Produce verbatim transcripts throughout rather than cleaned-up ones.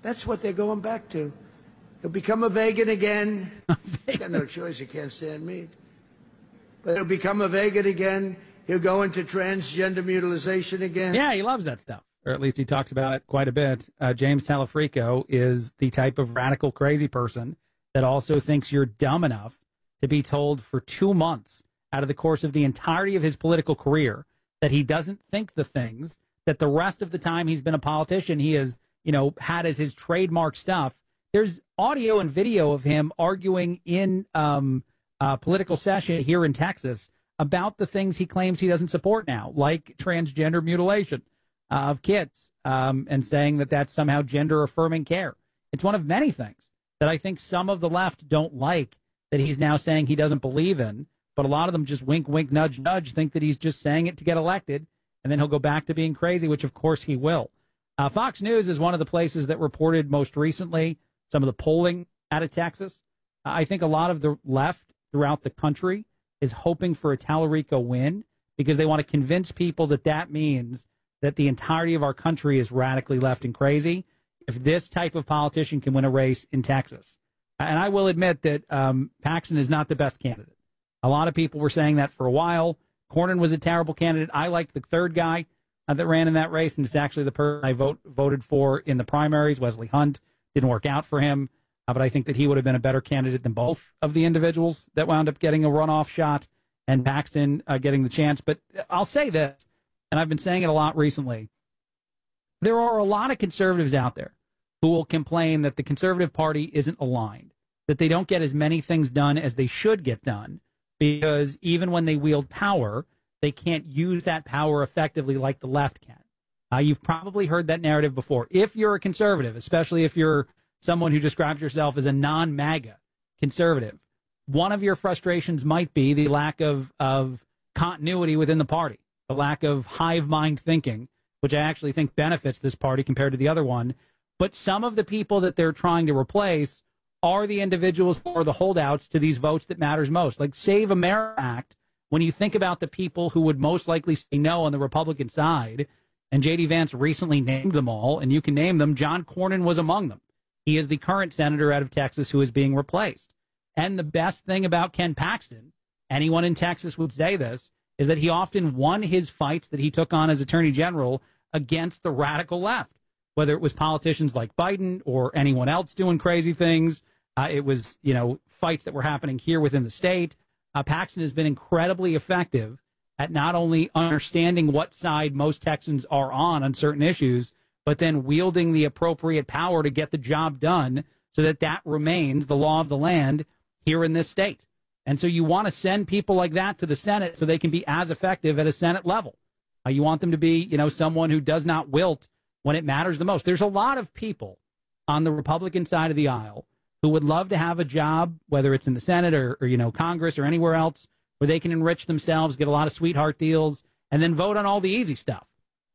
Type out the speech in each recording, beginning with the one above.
That's what they're going back to. He'll become a vegan again. He's got no choice. He can't stand meat. But he'll become a vegan again. He'll go into transgender mutilization again. Yeah, he loves that stuff. Or at least he talks about it quite a bit. Uh, James Talafrico is the type of radical crazy person that also thinks you're dumb enough to be told for two months out of the course of the entirety of his political career that he doesn't think the things that the rest of the time he's been a politician he has, you know, had as his trademark stuff. There's audio and video of him arguing in um, a political session here in Texas about the things he claims he doesn't support now, like transgender mutilation uh, of kids, um, and saying that that's somehow gender-affirming care. It's one of many things that I think some of the left don't like that he's now saying he doesn't believe in, but a lot of them just wink, wink, nudge, nudge, think that he's just saying it to get elected, and then he'll go back to being crazy, which of course he will. Uh, Fox News is one of the places that reported most recently some of the polling out of Texas. Uh, I think a lot of the left throughout the country is hoping for a Talarico win because they want to convince people that that means that the entirety of our country is radically left and crazy if this type of politician can win a race in Texas. And I will admit that um, Paxton is not the best candidate. A lot of people were saying that for a while. Cornyn was a terrible candidate. I liked the third guy uh, that ran in that race, and it's actually the person I vote, voted for in the primaries, Wesley Hunt. Didn't work out for him, uh, but I think that he would have been a better candidate than both of the individuals that wound up getting a runoff shot and Paxton uh, getting the chance. But I'll say this, and I've been saying it a lot recently. There are a lot of conservatives out there who will complain that the conservative party isn't aligned, that they don't get as many things done as they should get done, because even when they wield power, they can't use that power effectively like the left can. Uh, you've probably heard that narrative before. If you're a conservative, especially if you're someone who describes yourself as a non-MAGA conservative, one of your frustrations might be the lack of, of continuity within the party, the lack of hive mind thinking, which I actually think benefits this party compared to the other one. But some of the people that they're trying to replace are the individuals or the holdouts to these votes that matters most. Like Save America Act, when you think about the people who would most likely say no on the Republican side, and J D. Vance recently named them all, and you can name them, John Cornyn was among them. He is the current senator out of Texas who is being replaced. And the best thing about Ken Paxton, anyone in Texas would say this, is that he often won his fights that he took on as attorney general against the radical left, whether it was politicians like Biden or anyone else doing crazy things. Uh, it was, you know, fights that were happening here within the state. Uh, Paxton has been incredibly effective at not only understanding what side most Texans are on on certain issues, but then wielding the appropriate power to get the job done so that that remains the law of the land here in this state. And so you want to send people like that to the Senate so they can be as effective at a Senate level. Uh, you want them to be, you know, someone who does not wilt when it matters the most. There's a lot of people on the Republican side of the aisle who would love to have a job, whether it's in the Senate or, or, you know, Congress or anywhere else, where they can enrich themselves, get a lot of sweetheart deals, and then vote on all the easy stuff.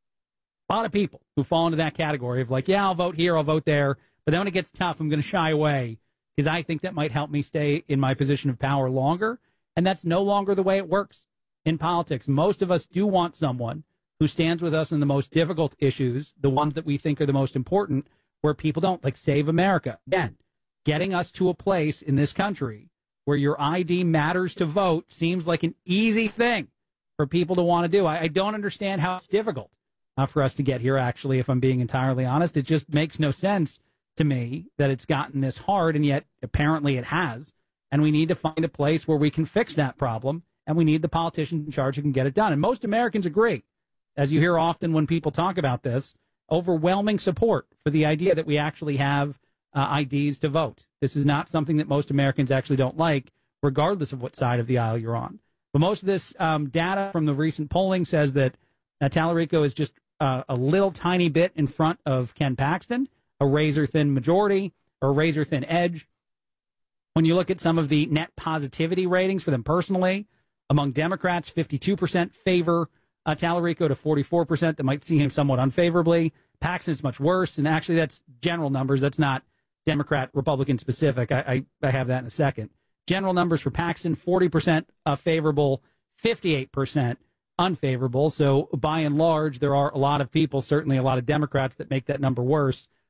A lot of people who fall into that category of like, yeah, I'll vote here, I'll vote there, but then when it gets tough, I'm going to shy away because I think that might help me stay in my position of power longer, and that's no longer the way it works in politics. Most of us do want someone who stands with us in the most difficult issues, the ones that we think are the most important, where people don't, like Save America. Again, getting us to a place in this country where your I D matters to vote seems like an easy thing for people to want to do. I, I don't understand how it's difficult uh, for us to get here, actually, if I'm being entirely honest. It just makes no sense to me that it's gotten this hard, and yet apparently it has. And we need to find a place where we can fix that problem, and we need the politicians in charge who can get it done. And most Americans agree, as you hear often when people talk about this, overwhelming support for the idea that we actually have uh, I Ds to vote. This is not something that most Americans actually don't like, regardless of what side of the aisle you're on. But most of this um, data from the recent polling says that uh, Talarico is just uh, a little tiny bit in front of Ken Paxton, a razor-thin majority or a razor-thin edge. When you look at some of the net positivity ratings for them personally, among Democrats, fifty-two percent favor uh, Talarico to forty-four percent that might see him somewhat unfavorably. Paxton's much worse, and actually that's general numbers. That's not Democrat, Republican specific. I, I, I have that in a second. General numbers for Paxton, forty percent uh, favorable, fifty-eight percent unfavorable. So by and large, there are a lot of people, certainly a lot of Democrats, that make that number worse.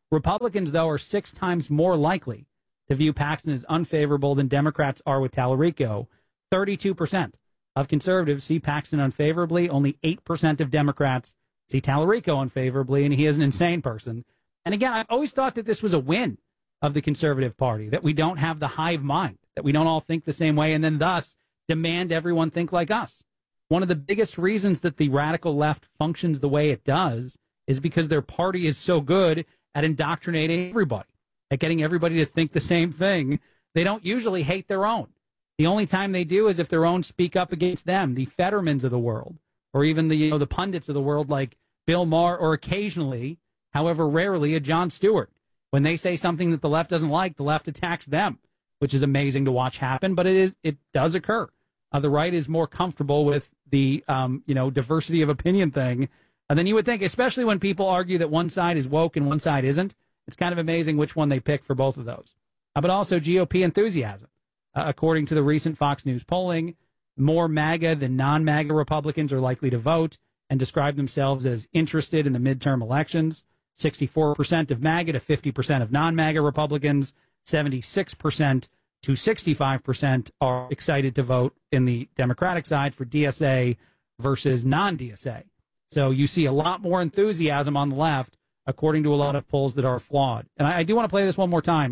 Republicans, though, are six times more likely to view Paxton as unfavorable than Democrats are with Tallarico. thirty-two percent of conservatives see Paxton unfavorably. Only eight percent of Democrats see Tallarico unfavorably, and he is an insane person. And again, I've always thought that this was a win of the conservative party, that we don't have the hive mind, that we don't all think the same way, and then thus demand everyone think like us. One of the biggest reasons that the radical left functions the way it does is because their party is so good at indoctrinating everybody, at getting everybody to think the same thing. They don't usually hate their own. The only time they do is if their own speak up against them, the Fettermans of the world, or even the, you know, the pundits of the world like Bill Maher, or occasionally, however rarely, a Jon Stewart. When they say something that the left doesn't like, the left attacks them, which is amazing to watch happen, but it is it does occur. Uh, the right is more comfortable with the um, you know diversity of opinion thing uh, than you would think, especially when people argue that one side is woke and one side isn't. It's kind of amazing which one they pick for both of those. Uh, but also G O P enthusiasm. Uh, according to the recent Fox News polling, more MAGA than non-MAGA Republicans are likely to vote and describe themselves as interested in the midterm elections. sixty-four percent of MAGA to fifty percent of non-MAGA Republicans, seventy-six percent to sixty-five percent are excited to vote in the Democratic side for D S A versus non-D S A. So you see a lot more enthusiasm on the left, according to a lot of polls that are flawed. And I, I do want to play this one more time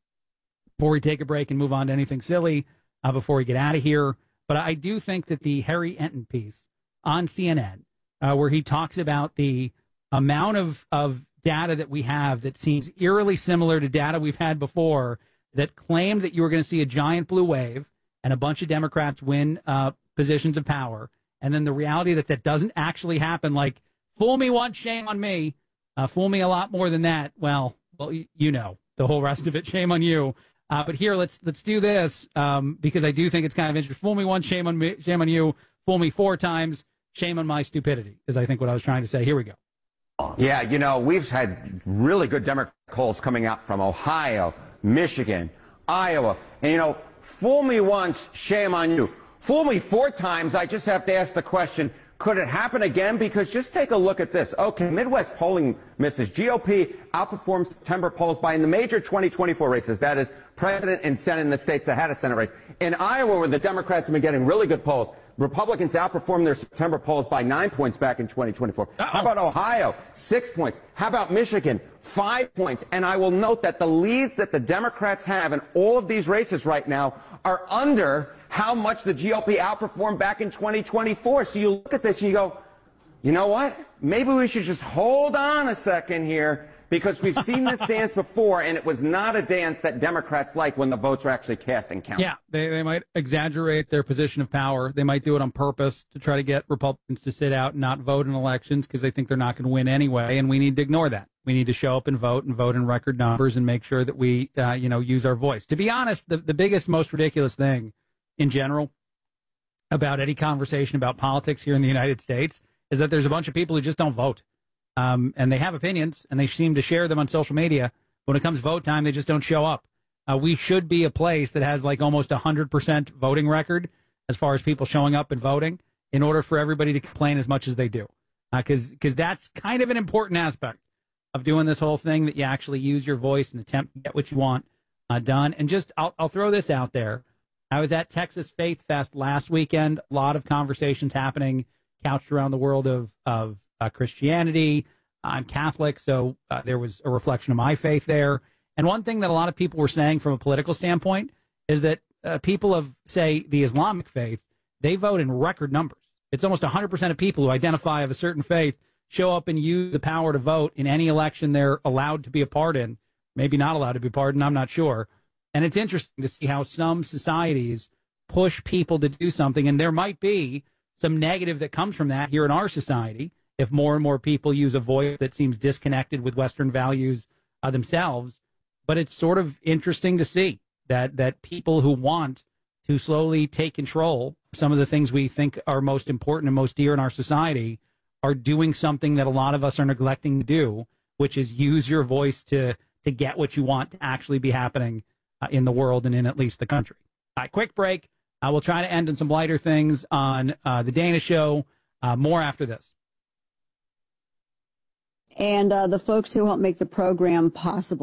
before we take a break and move on to anything silly, uh, before we get out of here. But I do think that the Harry Enton piece on C N N, uh, where he talks about the amount of, of data that we have that seems eerily similar to data we've had before that claimed that you were going to see a giant blue wave and a bunch of Democrats win uh, positions of power. And then the reality that that doesn't actually happen, like, fool me once, shame on me. Uh, fool me a lot more than that. Well, well, you know, the whole rest of it, shame on you. Uh, but here, let's let's do this um, because I do think it's kind of interesting. Fool me once, shame on me, shame on you. Fool me four times, shame on my stupidity, is I think what I was trying to say. Here we go. Yeah, you know, we've had really good Democrat polls coming out from Ohio, Michigan, Iowa. And, you know, fool me once, shame on you. Fool me four times, I just have to ask the question, could it happen again? Because just take a look at this. Okay, Midwest polling misses. G O P outperforms September polls by in the major twenty twenty-four races. That is president and Senate in the states that had a Senate race. In Iowa, where the Democrats have been getting really good polls, Republicans outperformed their September polls by nine points back in twenty twenty-four. Uh-oh. How about Ohio? Six points. How about Michigan? Five points. And I will note that the leads that the Democrats have in all of these races right now are under how much the G O P outperformed back in twenty twenty-four. So you look at this and you go, you know what? Maybe we should just hold on a second here, because we've seen this dance before, and it was not a dance that Democrats like when the votes are actually cast and counted. Yeah, they, they might exaggerate their position of power. They might do it on purpose to try to get Republicans to sit out and not vote in elections because they think they're not going to win anyway, and we need to ignore that. We need to show up and vote and vote in record numbers and make sure that we, uh, you know, use our voice. To be honest, the, the biggest, most ridiculous thing in general about any conversation about politics here in the United States is that there's a bunch of people who just don't vote. Um, and they have opinions, and they seem to share them on social media. When it comes vote time, they just don't show up. Uh, we should be a place that has like almost a one hundred percent voting record as far as people showing up and voting in order for everybody to complain as much as they do. Because uh, because that's kind of an important aspect of doing this whole thing, that you actually use your voice and attempt to get what you want uh, done. And just I'll, I'll throw this out there. I was at Texas Faith Fest last weekend. A lot of conversations happening, couched around the world of, of uh, Christianity. I'm Catholic, so uh, there was a reflection of my faith there. And one thing that a lot of people were saying from a political standpoint is that uh, people of, say, the Islamic faith, they vote in record numbers. It's almost one hundred percent of people who identify of a certain faith show up and use the power to vote in any election they're allowed to be a part in. Maybe not allowed to be a part in, I'm not sure. And it's interesting to see how some societies push people to do something, and there might be some negative that comes from that here in our society if more and more people use a voice that seems disconnected with Western values uh, themselves. But it's sort of interesting to see that that people who want to slowly take control of some of the things we think are most important and most dear in our society are doing something that a lot of us are neglecting to do, which is use your voice to to get what you want to actually be happening uh, in the world and in at least the country. All right, quick break. I uh, will try to end on some lighter things on uh, the Dana Show. Uh, more after this. and uh, the folks who help make the program possible.